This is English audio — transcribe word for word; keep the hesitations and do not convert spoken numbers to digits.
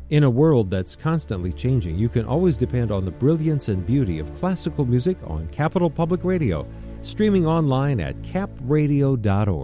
In a world that's constantly changing, you can always depend on the brilliance and beauty of classical music on Capital Public Radio, streaming online at cap radio dot org.